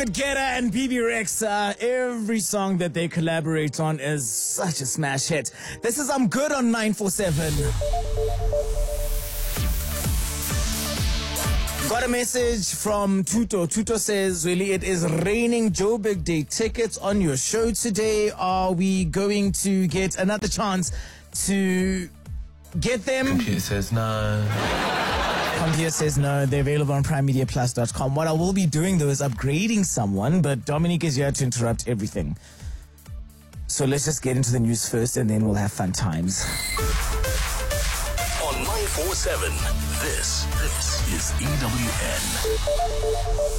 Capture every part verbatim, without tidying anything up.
David Guetta and B B Rex, uh, every song that they collaborate on is such a smash hit. This is I'm Good on nine four seven. Got a message from Tuto. Tuto says, really, it is raining. Joburg Day tickets on your show today. Are we going to get another chance to get them? Computer says no. Computer says no. They're available on prime media plus dot com. What I will be doing, though, is upgrading someone, but Dominique is here to interrupt everything. So let's just get into the news first, and then we'll have fun times. On nine four seven, this, this is E W N.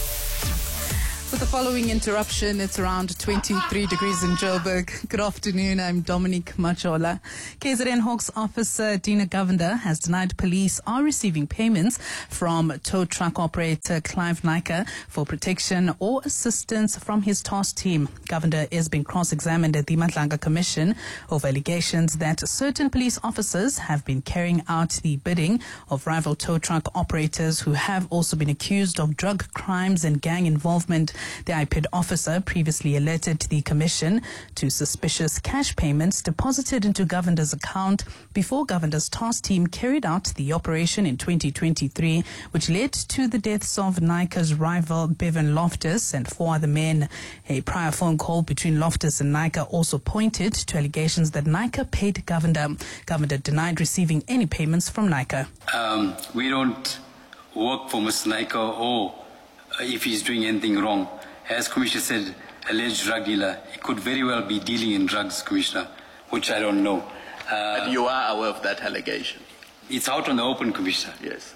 With the following interruption, it's around twenty-three degrees in Joburg. Good afternoon, I'm Dominique Machola. K Z N Hawks officer Dina Govender has denied police are receiving payments from tow truck operator Clive Nyka for protection or assistance from his task team. Govender is being cross-examined at the Matlanga Commission over allegations that certain police officers have been carrying out the bidding of rival tow truck operators who have also been accused of drug crimes and gang involvement. The I P I D officer previously alerted the commission to suspicious cash payments deposited into Govender's account before Govender's task team carried out the operation in twenty twenty-three, which led to the deaths of Nyka's rival Bevan Loftus and four other men. A prior phone call between Loftus and Nyka also pointed to allegations that Nyka paid Govender. Govender denied receiving any payments from Nyka. Um, we don't work for Mister Nyka or if he's doing anything wrong. As Commissioner said, alleged drug dealer, he could very well be dealing in drugs, Commissioner, which I don't know. Uh, but you are aware of that allegation? It's out on the open, Commissioner. Yes.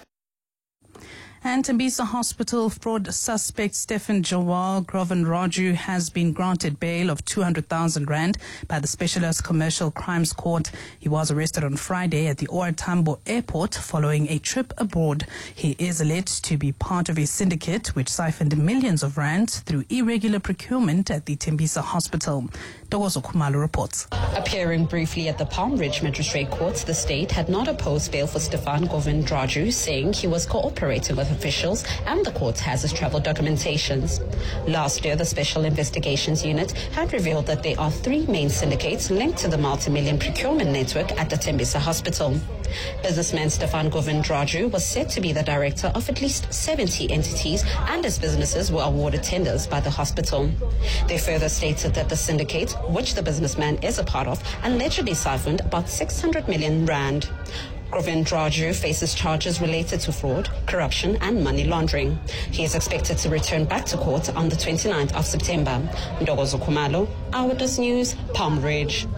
And Tembisa Hospital fraud suspect Stephen Jawal Groven Raju has been granted bail of two hundred thousand rand by the Specialist Commercial Crimes Court. He was arrested on Friday at the O R Tambo Airport following a trip abroad. He is alleged to be part of a syndicate which siphoned millions of rands through irregular procurement at the Tembisa Hospital. Dogozo Kumalo reports. Appearing briefly at the Palm Ridge Magistrate Court, the state had not opposed bail for Stefan Govindraju, saying he was cooperating with officials and the court has his travel documentations. Last year, the Special Investigations Unit had revealed that there are three main syndicates linked to the multi-million procurement network at the Tembisa Hospital. Businessman Stefan Govindraju was said to be the director of at least seventy entities, and his businesses were awarded tenders by the hospital. They further stated that the syndicate, which the businessman is a part of, allegedly siphoned about six hundred million rand. Govindraju faces charges related to fraud, corruption and money laundering. He is expected to return back to court on the twenty-ninth of September. Ndogozo Kumalo, Eyewitness News, Palm Ridge.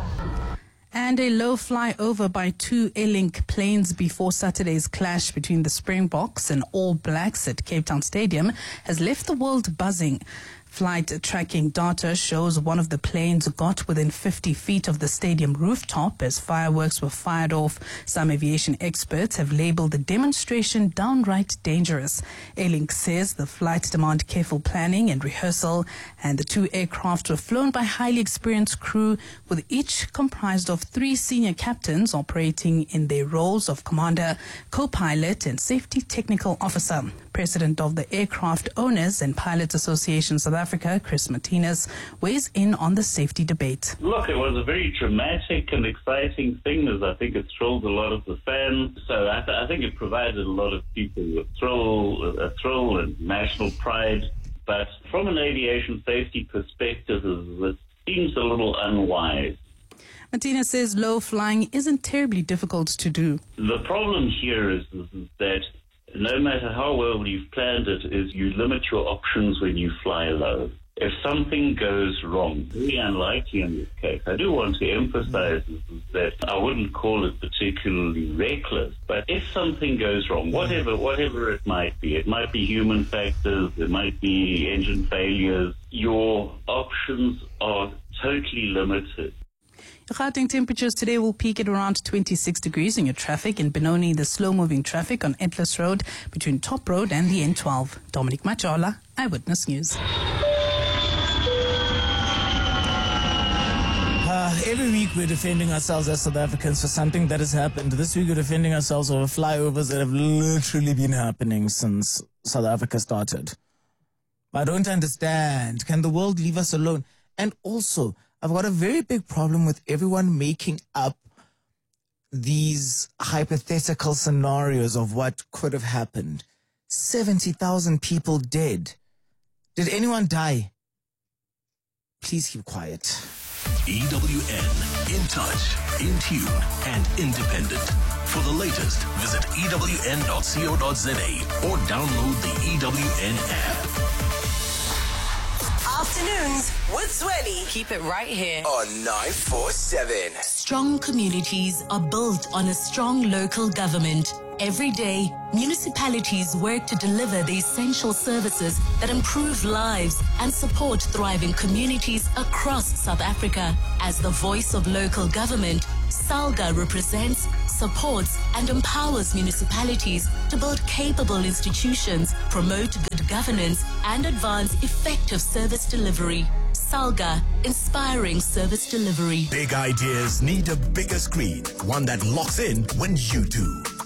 And a low flyover by two Airlink planes before Saturday's clash between the Springboks and All Blacks at Cape Town Stadium has left the world buzzing. Flight tracking data shows one of the planes got within fifty feet of the stadium rooftop as fireworks were fired off. Some aviation experts have labeled the demonstration downright dangerous. Airlink says the flight demanded careful planning and rehearsal, and the two aircraft were flown by highly experienced crew, with each comprised of three senior captains operating in their roles of commander, co-pilot and safety technical officer. President of the Aircraft Owners and Pilots Association South Africa, Chris Martinez, weighs in on the safety debate. Look, it was a very dramatic and exciting thing, as I think it thrilled a lot of the fans. So I, th- I think it provided a lot of people with thrill, a thrill and national pride. But from an aviation safety perspective, it seems a little unwise. Martinez says low flying isn't terribly difficult to do. The problem here is, is, is that no matter how well you've planned it, is you limit your options when you fly low. If something goes wrong, very unlikely in this case, I do want to emphasize that I wouldn't call it particularly reckless, but if something goes wrong, whatever whatever it might be, it might be human factors, it might be engine failures, your options are totally limited. Gauteng temperatures today will peak at around twenty-six degrees in your traffic. In Benoni, the slow-moving traffic on Atlas Road between Top Road and the N twelve. Dominique Machola, Eyewitness News. Uh, every week we're defending ourselves as South Africans for something that has happened. This week we're defending ourselves over flyovers that have literally been happening since South Africa started. I don't understand. Can the world leave us alone? And also, I've got a very big problem with everyone making up these hypothetical scenarios of what could have happened. seventy thousand people dead. Did anyone die? Please keep quiet. E W N, in touch, in tune, and independent. For the latest, visit E W N dot co dot za or download the E W N app. Afternoons with Zweli. Keep it right here on nine four seven. Strong communities are built on a strong local government. Every day, municipalities work to deliver the essential services that improve lives and support thriving communities across South Africa. As the voice of local government, SALGA represents, supports, and empowers municipalities to build capable institutions, promote good governance, and advance effective service delivery. SALGA, inspiring service delivery. Big ideas need a bigger screen, one that locks in when you do.